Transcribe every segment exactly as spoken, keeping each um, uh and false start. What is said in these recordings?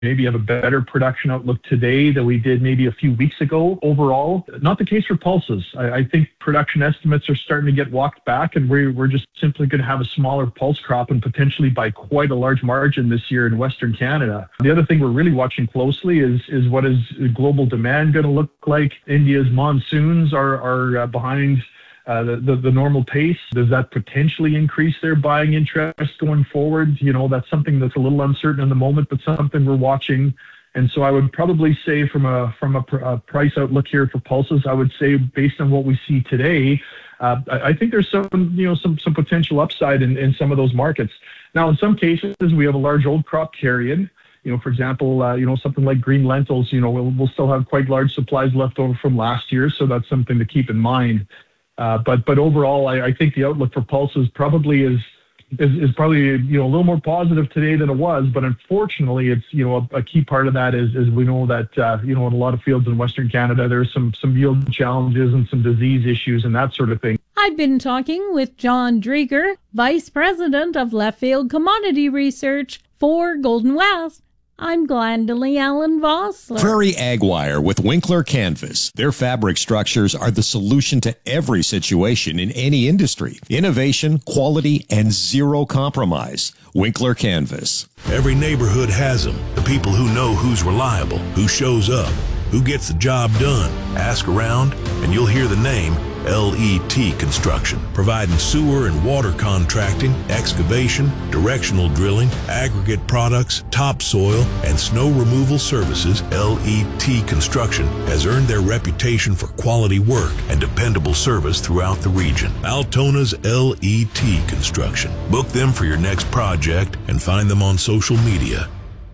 maybe have a better production outlook today than we did maybe a few weeks ago overall. Not the case for pulses. I, I think production estimates are starting to get walked back, and we're, we're just simply going to have a smaller pulse crop, and potentially by quite a large margin this year in Western Canada. The other thing we're really watching closely is, is what is global demand going to look like. India's monsoons are, are uh, behind Uh, the, the, the normal pace. Does that potentially increase their buying interest going forward? You know, that's something that's a little uncertain in the moment, but something we're watching. And so I would probably say from a from a, pr- a price outlook here for pulses, I would say based on what we see today, uh, I, I think there's some, you know, some some potential upside in, in some of those markets. Now, in some cases, we have a large old crop carrying. You know, for example, uh, you know, something like green lentils, you know, we'll, we'll still have quite large supplies left over from last year. So that's something to keep in mind. Uh, but but overall, I, I think the outlook for pulses probably is, is is probably you know a little more positive today than it was. But unfortunately, it's you know a, a key part of that is is we know that uh, you know in a lot of fields in Western Canada there's some some yield challenges and some disease issues and that sort of thing. I've been talking with John Drieger, Vice President of Left Field Commodity Research for Golden West. I'm Glendalee Allen Vossler. Prairie Ag Wire with Winkler Canvas. Their fabric structures are the solution to every situation in any industry. Innovation, quality, and zero compromise. Winkler Canvas. Every neighborhood has them. The people who know who's reliable, who shows up, who gets the job done. Ask around and you'll hear the name L E T Construction, providing sewer and water contracting, excavation, directional drilling, aggregate products, topsoil, and snow removal services. L E T Construction has earned their reputation for quality work and dependable service throughout the region. Altona's L E T Construction. Book them for your next project and find them on social media.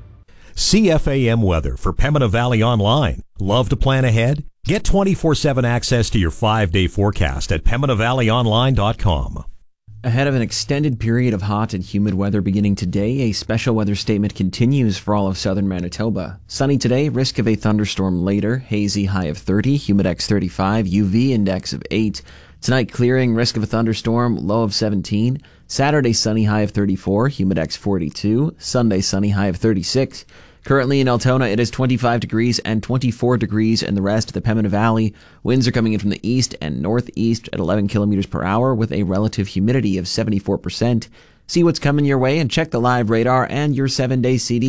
C F A M weather for Pembina Valley Online. Love to plan ahead? Get twenty-four seven access to your five-day forecast at pembina valley online dot com. Ahead of an extended period of hot and humid weather beginning today, a special weather statement continues for all of southern Manitoba. Sunny today, risk of a thunderstorm later, hazy high of thirty, humidex thirty-five, U V index of eight. Tonight clearing, risk of a thunderstorm, low of seventeen. Saturday sunny, high of thirty-four, humidex forty-two. Sunday sunny, high of thirty-six. Currently in Altona, it is twenty-five degrees and twenty-four degrees in the rest of the Pembina Valley. Winds are coming in from the east and northeast at eleven kilometers per hour with a relative humidity of seventy-four percent. See what's coming your way and check the live radar and your seven-day C D